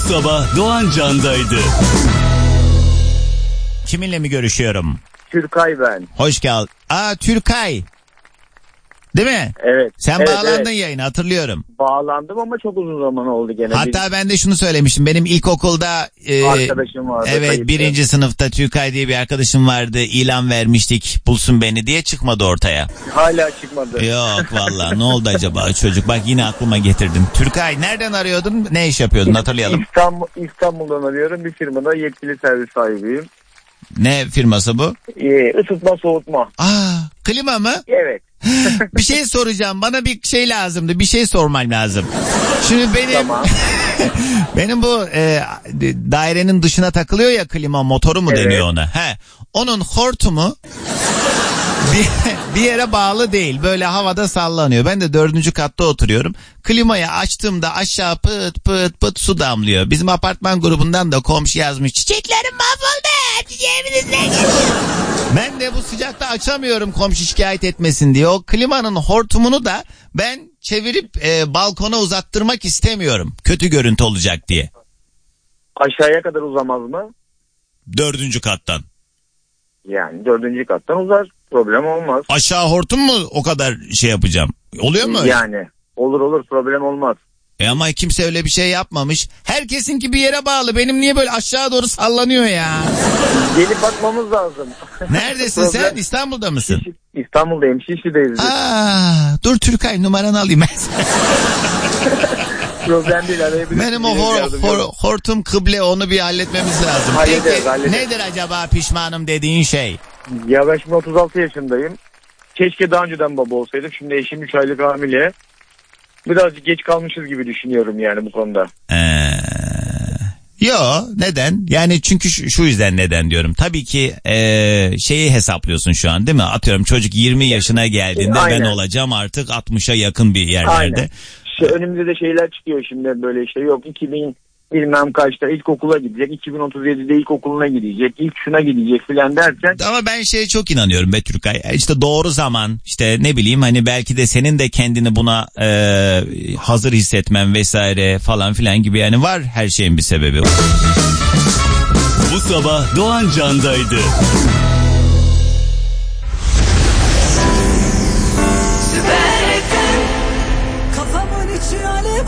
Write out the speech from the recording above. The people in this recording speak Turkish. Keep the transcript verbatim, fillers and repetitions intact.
sabah Doğan Can'daydı. Kiminle mi görüşüyorum? Türkay ben. Hoş geldin. Aa, Türkay. Değil mi? Evet. Sen evet, bağlandın evet. yayına, hatırlıyorum. Bağlandım ama çok uzun zaman oldu gene. Hatta ben de şunu söylemiştim. Benim ilkokulda e, arkadaşım vardı. evet kayıptı. birinci sınıfta Türkay diye bir arkadaşım vardı. İlan vermiştik, bulsun beni diye, çıkmadı ortaya. Hala çıkmadı. Yok vallahi, ne oldu acaba çocuk? Bak yine aklıma getirdim. Türkay, nereden arıyordun? Ne iş yapıyordun, hatırlayalım. İstanbul, İstanbul'dan arıyorum. Bir firmada yetkili servis sahibiyim. Ne firması bu? Ee, ısıtma soğutma. Aa, klima mı? Evet. Bir şey soracağım. Bana bir şey lazımdı. Bir şey sormam lazım. Şimdi benim Tamam. benim bu e, dairenin dışına takılıyor ya klima, motoru mu Evet. deniyor ona? He. Onun hortumu bir, bir yere bağlı değil. Böyle havada sallanıyor. Ben de dördüncü katta oturuyorum. Klimayı açtığımda aşağı pıt pıt pıt su damlıyor. Bizim apartman grubundan da komşu yazmış. Çiçeklerim mahvoldu. Çiçeğimizden geliyor. Ben de bu sıcakta açamıyorum komşu şikayet etmesin diye. O klimanın hortumunu da ben çevirip e, balkona uzattırmak istemiyorum. Kötü görüntü olacak diye. Aşağıya kadar uzamaz mı? Dördüncü kattan. Yani dördüncü kattan uzar. Problem olmaz. Aşağı hortum mu o kadar şey yapacağım? Oluyor mu? Yani olur olur, problem olmaz. E ama kimse öyle bir şey yapmamış. Herkesinki bir yere bağlı. Benim niye böyle aşağı doğru sallanıyor ya? Gelip bakmamız lazım. Neredesin sen? İstanbul'da mısın? Şiş- İstanbul'dayım. Şişli'deyiz. biz. Aa, dur Türkay, numaranı alayım ben. Problem değil, arayabilirsiniz. Benim o hor, hor, hortum kıble, onu bir halletmemiz lazım. Hallederiz, Peki hallederiz. nedir acaba pişmanım dediğin şey? Ya ben şimdi otuz altı yaşındayım. Keşke daha önceden baba olsaydım. Şimdi eşim üç aylık hamile. Birazcık geç kalmışız gibi düşünüyorum yani bu konuda. Ee, yo, neden? Yani çünkü şu, şu yüzden neden diyorum. Tabii ki ee, şeyi hesaplıyorsun şu an değil mi? Atıyorum çocuk yirmi yaşına geldiğinde Aynen. ben olacağım artık altmışa yakın bir yerlerde. Aynen. İşte önümüzde de şeyler çıkıyor şimdi, böyle şey yok. iki bin bilmem kaçta ilkokula gidecek. iki bin otuz yedide ilkokuluna gidecek. İlk şuna gidecek filan derken. Ama ben şeye çok inanıyorum be Türkay. İşte doğru zaman, işte ne bileyim, hani belki de senin de kendini buna e, hazır hissetmen vesaire falan filan gibi, yani var her şeyin bir sebebi. Bu sabah Doğan Can'daydı.